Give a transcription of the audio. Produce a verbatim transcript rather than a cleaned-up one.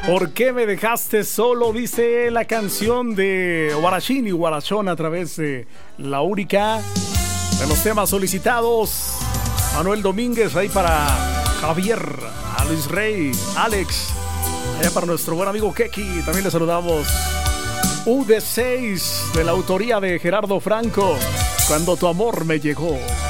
¿Por qué me dejaste solo? Dice la canción de Guarachín y Guarachón a través de la única de los temas solicitados. Manuel Domínguez, ahí para Javier, a Luis Rey, Alex, allá para nuestro buen amigo Keki, también le saludamos. U D seis, de la autoría de Gerardo Franco, Cuando tu amor me llegó.